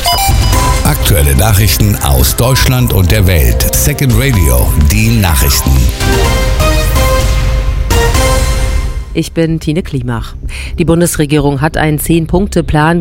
Aktuelle Nachrichten aus Deutschland und der Welt. Second Radio, die Nachrichten. Ich bin Tine Klimach. Die Bundesregierung hat einen 10-Punkte-Plan